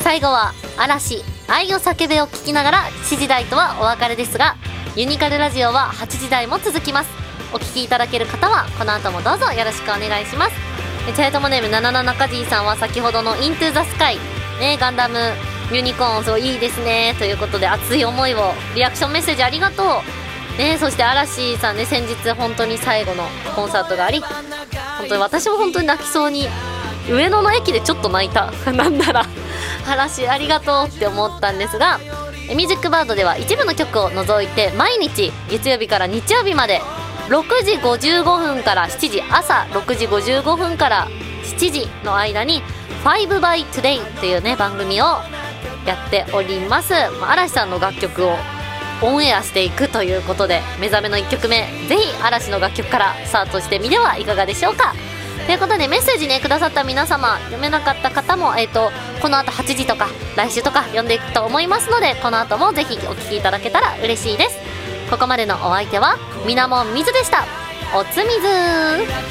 最後は嵐愛を叫べを聞きながら7時台とはお別れですが、ユニカルラジオは8時台も続きます。お聞きいただける方はこの後もどうぞよろしくお願いします。チャイトモネーム77カジーさんは先ほどのイントゥザスカイね、ガンダムユニコーンそういいですねということで、熱い思いをリアクションメッセージありがとうね。そして嵐さんね、先日本当に最後のコンサートがあり、本当に私も本当に泣きそうに上野の駅でちょっと泣いたなんなら嵐ありがとうって思ったんですが、ミュージックバードでは一部の曲を除いて毎日月曜日から日曜日まで6時55分から7時、朝6時55分から7時の間に 5 by Today というね番組をやっております。嵐さんの楽曲をオンエアしていくということで、目覚めの1曲目ぜひ嵐の楽曲からスタートしてみてはいかがでしょうか。ということでメッセージねくださった皆様、読めなかった方もこの後8時とか来週とか読んでいくと思いますので、この後もぜひお聞きいただけたら嬉しいです。ここまでのお相手はみなもんみずでした。おつみずー。